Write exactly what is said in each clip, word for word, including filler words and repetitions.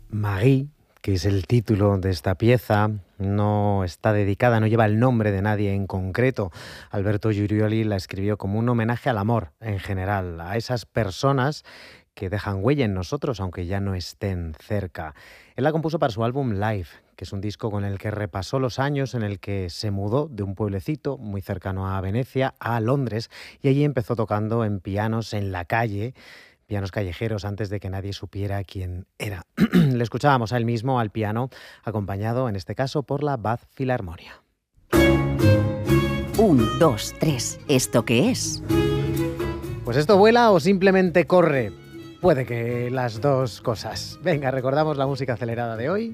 Marie, que es el título de esta pieza, no está dedicada, no lleva el nombre de nadie en concreto. Alberto Giurioli la escribió como un homenaje al amor en general, a esas personas que dejan huella en nosotros, aunque ya no estén cerca. Él la compuso para su álbum Live, que es un disco con el que repasó los años en el que se mudó de un pueblecito muy cercano a Venecia a Londres, y allí empezó tocando en pianos en la calle, pianos callejeros, antes de que nadie supiera quién era. Le escuchábamos a él mismo al piano, acompañado en este caso por la Bath Filarmonia. Un, dos, tres. ¿Esto qué es? Pues esto vuela o simplemente corre. Puede que las dos cosas. Venga, recordamos la música acelerada de hoy.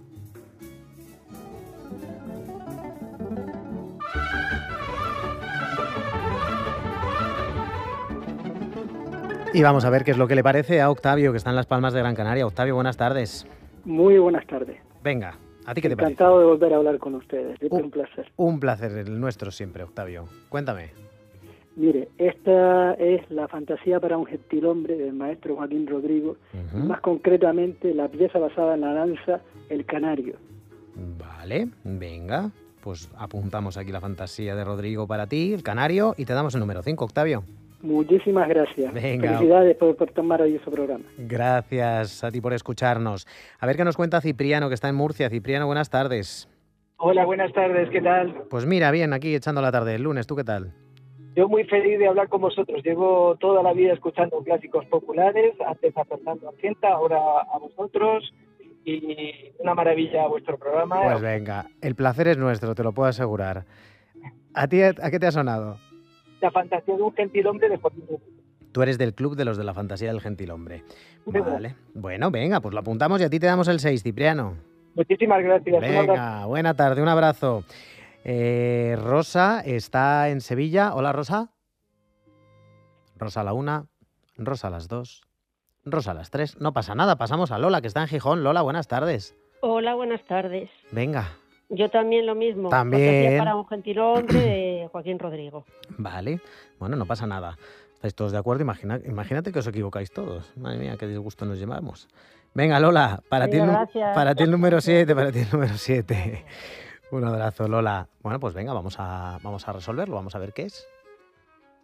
Y vamos a ver qué es lo que le parece a Octavio, que está en Las Palmas de Gran Canaria. Octavio, buenas tardes. Muy buenas tardes. Venga, ¿a ti qué te parece? Encantado de volver a hablar con ustedes. Es un, un placer. Un placer, el nuestro siempre, Octavio. Cuéntame. Mire, esta es la fantasía para un gentilhombre del maestro Joaquín Rodrigo, uh-huh. Más concretamente la pieza basada en la danza El Canario. Vale, venga, pues apuntamos aquí la fantasía de Rodrigo para ti, El Canario, y te damos el número cinco, Octavio. Muchísimas gracias. Venga. Felicidades por, por tan maravilloso programa. Gracias a ti por escucharnos. A ver qué nos cuenta Cipriano, que está en Murcia. Cipriano, buenas tardes. Hola, buenas tardes, ¿qué tal? Pues mira, bien, aquí echando la tarde del lunes. ¿Tú qué tal? Yo muy feliz de hablar con vosotros. Llevo toda la vida escuchando clásicos populares, antes a Fernando Argenta, ahora a vosotros, y una maravilla vuestro programa. Pues venga, el placer es nuestro, te lo puedo asegurar. ¿A ti a qué te ha sonado? La fantasía de un gentilhombre de Joaquín Rodrigo. Tú eres del club de los de la fantasía del gentilhombre. Vale. Bueno, venga, pues lo apuntamos y a ti te damos el seis, Cipriano. Muchísimas gracias. Venga, buena tarde, un abrazo. Eh, Rosa está en Sevilla. Hola, Rosa. Rosa a la una, Rosa a las dos, Rosa a las tres. No pasa nada, pasamos a Lola, que está en Gijón. Lola, buenas tardes. Hola, buenas tardes. Venga. Yo también lo mismo. También. Para un gentilhombre de Joaquín Rodrigo. Vale. Bueno, no pasa nada. ¿Estáis todos de acuerdo? Imagina, imagínate que os equivocáis todos. Madre mía, qué disgusto nos llevamos. Venga, Lola, para, ti el, para ti el número siete, para ti el número siete. Un abrazo, Lola. Bueno, pues venga, vamos a, vamos a resolverlo, vamos a ver qué es.